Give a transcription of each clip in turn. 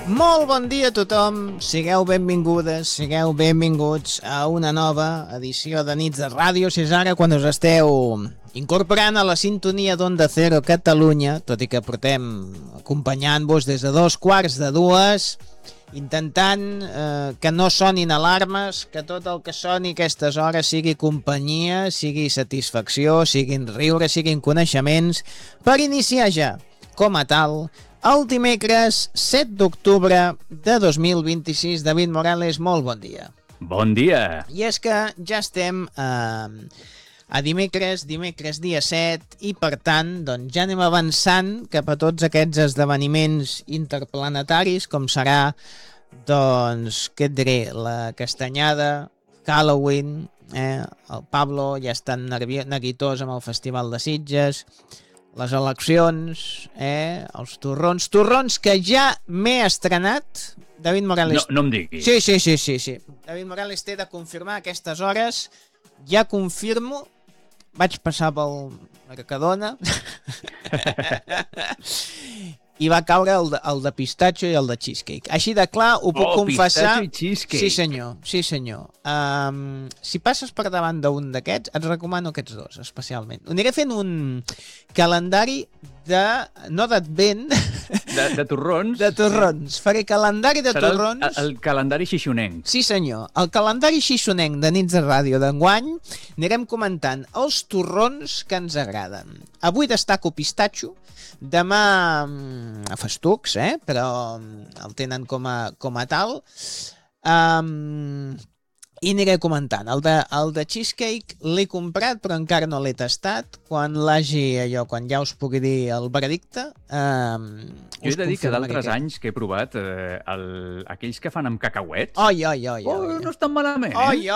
Molt bon dia a tothom, sigueu benvingudes, sigueu benvinguts a una nova edició de Nits de Ràdio. Si és ara quan us esteu incorporant a la sintonia d'Onda Cero Catalunya, tot i que portem acompanyant-vos des de 2:15, intentant que no sonin alarmes, que tot el que soni a aquestes hores sigui companyia, sigui satisfacció, siguin riure, siguin coneixements, per iniciar ja, com a tal, el dimecres 7 d'octubre de 2026. David Morales, molt bon dia. Bon dia. I és que ja estem a dimecres dia 7, i per tant doncs, ja anem avançant cap a tots aquests esdeveniments interplanetaris, com serà, doncs, què et diré, la Castanyada, Halloween, el Pablo ja està neguitós amb el Festival de Sitges, les eleccions, els torrons que ja m'he estrenat. David Morales... No em diguis. Sí. David Morales té de confirmar a aquestes hores. Ja confirmo. Vaig passar pel Mercadona i va caure el de pistatxo i el de cheesecake. Així de clar, ho puc confessar. Pistatxo i cheesecake. Sí senyor. Si passes per davant d'un d'aquests, et recomano aquests dos, especialment. Aniré fent un calendari no d'advent... De torrons. De torrons. Faré calendari de torrons. Serà el calendari xixonenc. Sí senyor. El calendari xixonenc de Nits de Ràdio d'enguany anirem comentant els torrons que ens agraden. Avui destaco pistatxo, demà festucs, però el tenen com a tal. I aniré comentant. El de cheesecake l'he comprat, però encara no l'he tastat. Quan ja us pugui dir el veredicte, jo he de dir que d'altres anys que he provat aquells que fan amb cacauets... No estan malament,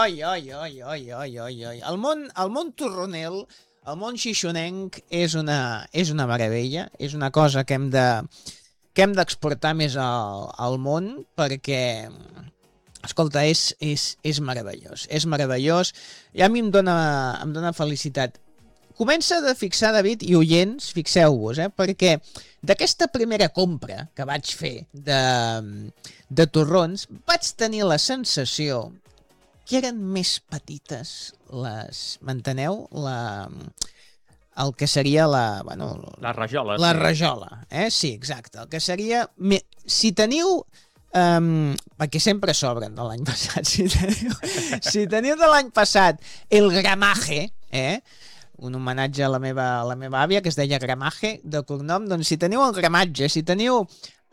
El món torronel, el món xixonenc és una meravella, és una cosa que hem d'exportar més al món, perquè... Escolta, és meravellós, i a mi em dona felicitat. Comença de fixar, David, i oients, fixeu-vos, perquè d'aquesta primera compra que vaig fer de torrons, vaig tenir la sensació que eren més petites m'enteneu? El que seria la rajola. La rajola, sí, exacte. El que seria... Si teniu... perquè sempre s'obren de l'any passat. Si teniu de l'any passat el gramaje, un homenatge a la meva àvia, que es deia gramaje de cognom, doncs si teniu el gramatge, si teniu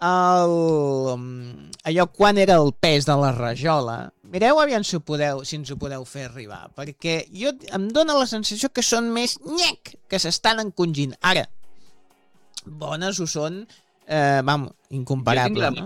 allò quan era el pes de la rajola, mireu aviam si ens ho podeu fer arribar, perquè em dóna la sensació que són més que s'estan encongint. Ara, bones ho són, incomparable.